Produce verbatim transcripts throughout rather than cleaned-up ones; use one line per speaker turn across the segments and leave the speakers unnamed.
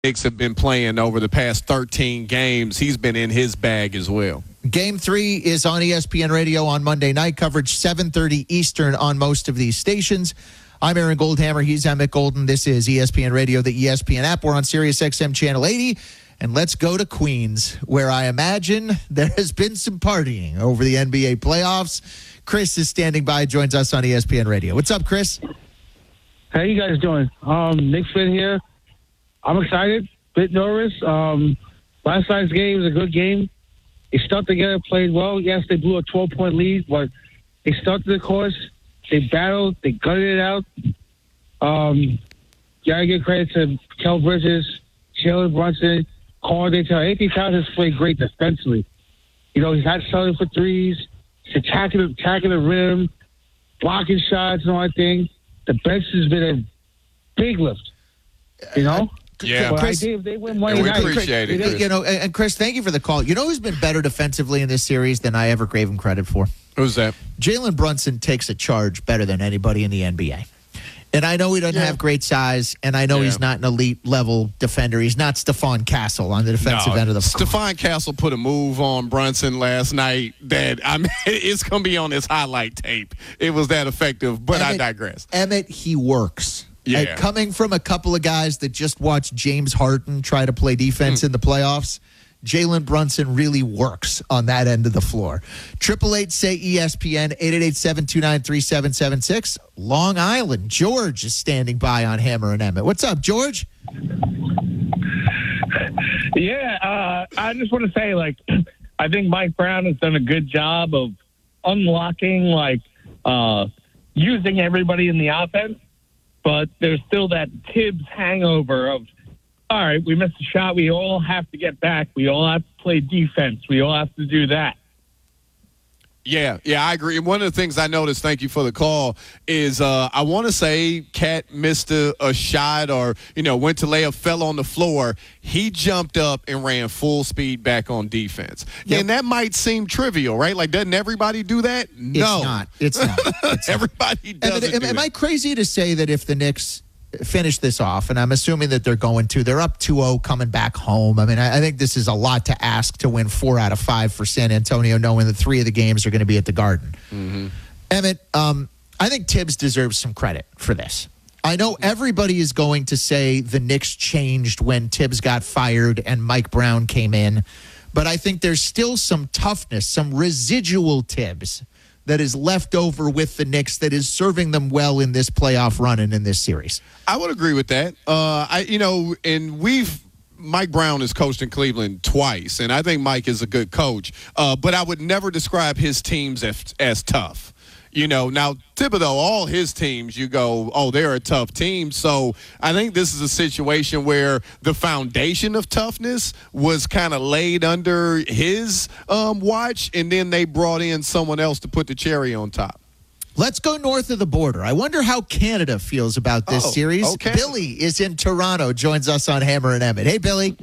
Knicks have been playing over the past thirteen games, he's been in his bag as well.
Game three is on E S P N Radio on Monday night. Coverage seven thirty Eastern on most of these stations. I'm Aaron Goldhammer. He's Emmett Golden. This is E S P N Radio, the E S P N app. We're on Sirius X M Channel eighty. And let's go to Queens, where I imagine there has been some partying over the N B A playoffs. Chris is standing by, joins us on E S P N Radio. What's up, Chris?
How you guys doing? Um, Nick Fit here. I'm excited, bit nervous. Um, last night's game was a good game. They stuck together, played well. Yes, they blew a twelve-point lead, but they stuck to the course. They battled. They gutted it out. Um, gotta give credit to Kel Bridges, Jalen Brunson, Carl Dayton. Anthony Towns has played great defensively. You know, he's not selling for threes. He's attacking, attacking the rim, blocking shots and all that thing. The bench has been a big lift. You know?
Yeah,
but
Chris,
I think if they win Monday
and we
night,
appreciate it, Chris.
You know, and Chris, thank you for the call. You know who's been better defensively in this series than I ever gave him credit for?
Who's that?
Jalen Brunson takes a charge better than anybody in the N B A. And I know he doesn't
Yeah.
have great size, and I know
Yeah.
he's not an elite level defender. He's not Stephon Castle on the defensive
No,
end of the court.
Stephon Castle put a move on Brunson last night that I mean, it's going to be on his highlight tape. It was that effective, but
Emmett,
I digress.
Emmett, he works.
Yeah.
And coming from a couple of guys that just watched James Harden try to play defense
Hmm.
in the playoffs, Jalen Brunson really works on that end of the floor. Triple eight say E S P N, eight eight eight, seven two nine, three seven seven six. Long Island, George is standing by on Hammer and Emmett. What's up, George?
Yeah, uh, I just want to say, like, I think Mike Brown has done a good job of unlocking, like, uh, using everybody in the offense, but there's still that Tibbs hangover of, all right, we missed a shot. We all have to get back. We all have to play defense. We all have to do that.
Yeah, yeah, I agree. One of the things I noticed, thank you for the call, is uh, I want to say Cat missed a, a shot or, you know, went to lay up, fell on the floor. He jumped up and ran full speed back on defense.
Yep.
And that might seem trivial, right? Like, doesn't everybody do that? No.
It's not. It's not. It's not.
Everybody does
Am,
it.
am I crazy to say that if the Knicks finish this off, and I'm assuming that they're going to, they're up two oh coming back home. I mean, I, I think this is a lot to ask to win four out of five for San Antonio, knowing that three of the games are going to be at the Garden.
Mm-hmm.
Emmett, um, I think Tibbs deserves some credit for this. I know everybody is going to say the Knicks changed when Tibbs got fired and Mike Brown came in, but I think there's still some toughness, some residual Tibbs that is left over with the Knicks that is serving them well in this playoff run and in this series.
I would agree with that. Uh, I, you know, and we've Mike Brown has coached in Cleveland twice, and I think Mike is a good coach. Uh, but I would never describe his teams as, as tough. You know, now Thibodeau, all his teams, you go, oh, they're a tough team. So I think this is a situation where the foundation of toughness was kind of laid under his um, watch, and then they brought in someone else to put the cherry on top.
Let's go north of the border. I wonder how Canada feels about this
Oh,
series.
okay.
Billy is in Toronto, joins us on Hammer and Emmett. Hey, Billy.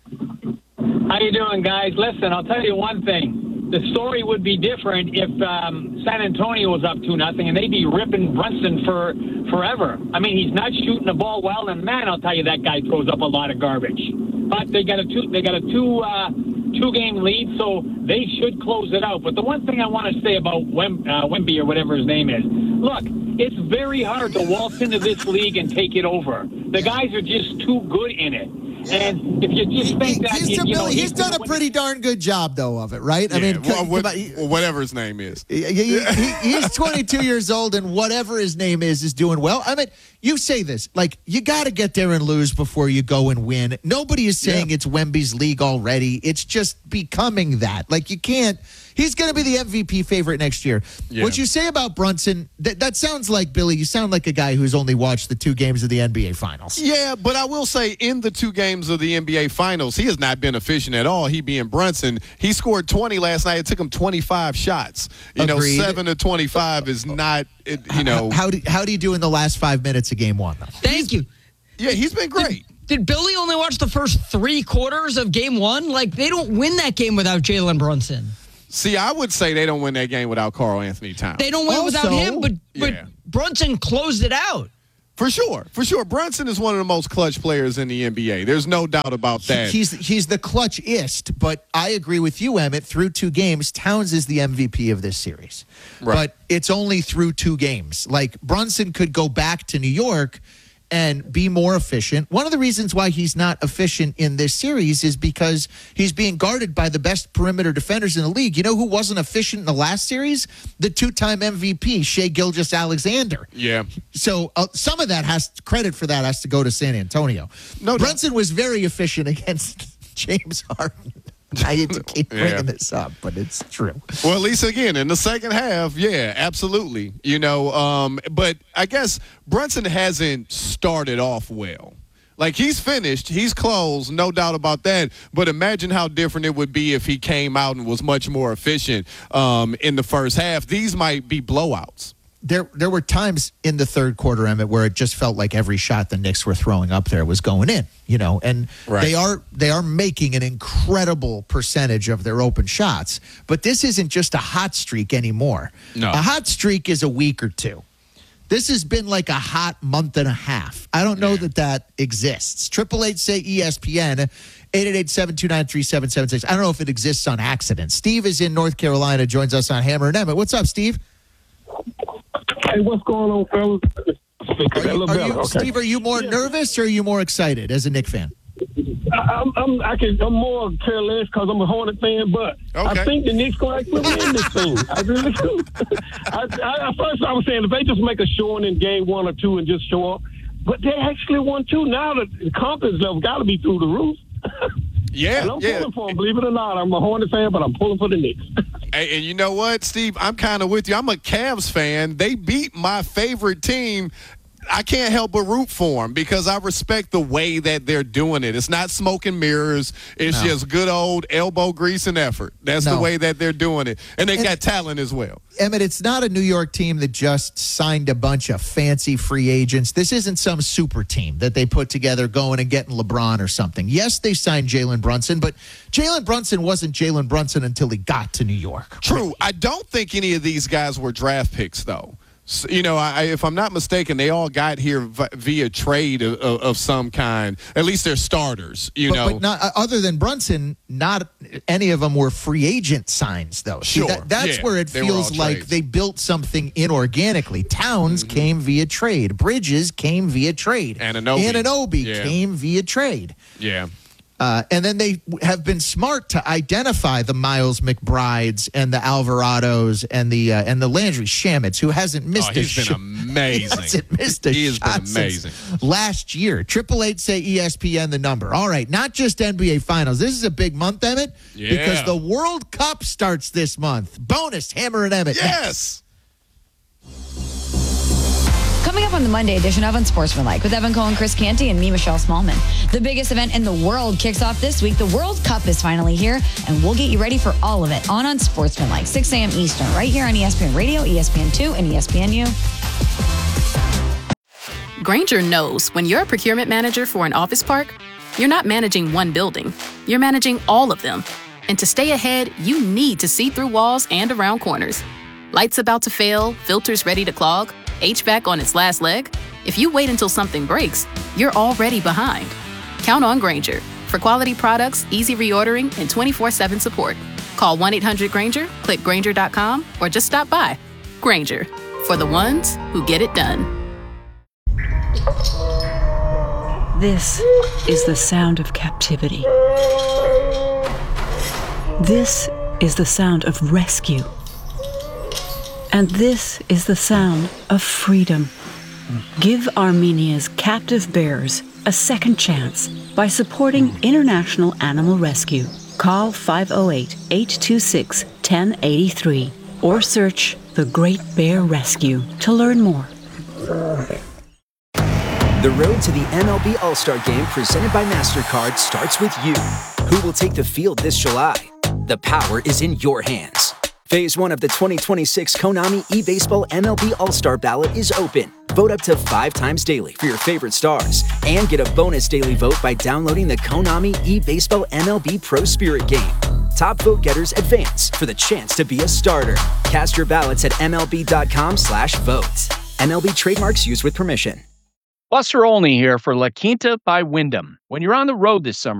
How you doing, guys? Listen, I'll tell you one thing. The story would be different if um, San Antonio was up two nothing, and they'd be ripping Brunson for forever. I mean, he's not shooting the ball well, and man, I'll tell you, that guy throws up a lot of garbage. But they got a two, they got a two, uh, two game lead, so they should close it out. But the one thing I want to say about Wem, uh, Wemby or whatever his name is, look, it's very hard to waltz into this league and take it over. The guys are just too good in it. And if you just think that,
he's,
you,
done,
you know,
Billy, he's done a pretty darn good job, though, of it, right? I
Yeah,
mean,
well,
come
what-
on, he-
well, whatever his name is.
he- he- he- he's twenty-two years old, and whatever his name is, is doing well. I mean, you say this, like, you got to get there and lose before you go and win. Nobody is saying
Yeah.
it's Wemby's league already. It's just becoming that. Like, you can't. He's going to be the M V P favorite next year.
Yeah.
What you say about Brunson, that, that sounds like, Billy, you sound like a guy who's only watched the two games of the N B A Finals.
Yeah, but I will say in the two games of the N B A Finals, he has not been efficient at all. He being Brunson, he scored twenty last night. It took him twenty-five shots. You
Agreed.
know, seven to twenty-five is not, it, you know.
How, how, do, how do you do in the last five minutes of game one, though?
Thank you.
Yeah, he's been great.
Did Billy only watch the first three quarters of game one? Like, they don't win that game without Jalen Brunson.
See, I would say they don't win that game without Karl Anthony Towns.
They don't win
Also-
without him, but, but
Yeah.
Brunson closed it out.
For sure, for sure. Brunson is one of the most clutch players in the N B A. There's no doubt about that.
He's he's the clutchist, but I agree with you, Emmett. Through two games, Towns is the M V P of this series.
Right.
But it's only through two games. Like, Brunson could go back to New York and be more efficient. One of the reasons why he's not efficient in this series is because he's being guarded by the best perimeter defenders in the league. You know who wasn't efficient in the last series? The two-time M V P, Shai Gilgeous-Alexander.
Yeah.
So uh, some of that has credit for that has to go to San Antonio.
No,
Brunson was very efficient against James Harden. I hate to keep bringing
Yeah.
this up, but it's true.
Well, at least again in the second half, yeah, absolutely. You know, um, but I guess Brunson hasn't started off well. Like, he's finished, he's closed, no doubt about that. But imagine how different it would be if he came out and was much more efficient um, in the first half. These might be blowouts.
There, there were times in the third quarter, Emmett, where it just felt like every shot the Knicks were throwing up there was going in. You know, and
Right.
they are they are making an incredible percentage of their open shots. But this isn't just a hot streak anymore.
No.
A hot streak is a week or two. This has been like a hot month and a half. I don't know
Yeah.
that that exists. Triple Eight say E S P N. eight eight eight, seven two nine, three seven seven six. I don't know if it exists on accident. Steve is in North Carolina, joins us on Hammer and Emmett. What's up, Steve?
Hey, what's going on, fellas?
Are you, are you,
okay.
Steve, are you more nervous or are you more excited as a Knicks fan?
I, I'm, I'm, I can, I'm more careless because I'm a Hornet fan, but
Okay.
I think the Knicks going to actually win this thing. I really do. I, I, at first, I was saying if they just make a showing in game one or two and just show up, but they actually won two. Now the, the confidence level got to be through the roof.
Yeah,
And I'm
yeah.
pulling for them, believe it or not. I'm a Hornet fan, but I'm pulling for the Knicks.
Hey, and you know what, Steve? I'm kind of with you. I'm a Cavs fan. They beat my favorite team. I can't help but root for them because I respect the way that they're doing it. It's not smoke and mirrors. It's
No.
just good old elbow grease and effort. That's
No.
the way that they're doing it. And they
And-
got talent as well.
Emmett, it's not a New York team that just signed a bunch of fancy free agents. This isn't some super team that they put together going and getting LeBron or something. Yes, they signed Jalen Brunson, but Jalen Brunson wasn't Jalen Brunson until he got to New York.
True. I don't think any of these guys were draft picks, though. So, you know, I, if I'm not mistaken, they all got here v- via trade of, of, of some kind. At least they're starters, you
But,
know.
but not uh, other than Brunson, not any of them were free agent signs, though. See,
Sure.
that- that's
Yeah.
where it
They were
feels
all
like
trades.
they built something inorganically. Towns
Mm-hmm.
came via trade. Bridges came via trade.
Anunoby.
Anunoby
Yeah.
came via trade.
yeah.
Uh, and then they have been smart to identify the Miles McBrides and the Alvarados and the uh, and the Landry Shamits, who hasn't missed
Oh,
a
he's been
shot.
amazing.
He hasn't missed a
He has been
shot since
amazing.
last year. Triple Eight say E S P N the number. All right, not just N B A Finals. This is a big month, Emmett,
Yeah.
because the World Cup starts this month. Bonus Hammer and Emmett.
Yes.
Coming up on the Monday edition of Unsportsmanlike with Evan Cohen, Chris Canty, and me, Michelle Smallman. The biggest event in the world kicks off this week. The World Cup is finally here, and we'll get you ready for all of it on Unsportsmanlike, six a.m. Eastern, right here on E S P N Radio, E S P N two, and E S P N U.
Grainger knows when you're a procurement manager for an office park, you're not managing one building, you're managing all of them. And to stay ahead, you need to see through walls and around corners. Lights about to fail, filters ready to clog, H V A C on its last leg? If you wait until something breaks, you're already behind. Count on Grainger for quality products, easy reordering, and twenty-four seven support. Call one eight hundred Grainger, click Grainger dot com, or just stop by. Grainger, for the ones who get it done.
This is the sound of captivity. This is the sound of rescue. And this is the sound of freedom. Give Armenia's captive bears a second chance by supporting International Animal Rescue. Call five oh eight, eight two six, one oh eight three or search The Great Bear Rescue to learn more.
The road to the M L B All-Star Game presented by MasterCard starts with you. Who will take the field this July? The power is in your hands. Phase one of the twenty twenty-six Konami eBaseball M L B All-Star Ballot is open. Vote up to five times daily for your favorite stars and get a bonus daily vote by downloading the Konami eBaseball M L B Pro Spirit game. Top vote getters advance for the chance to be a starter. Cast your ballots at M L B dot com slash vote. M L B trademarks used with permission.
Buster Olney here for La Quinta by Wyndham. When you're on the road this summer,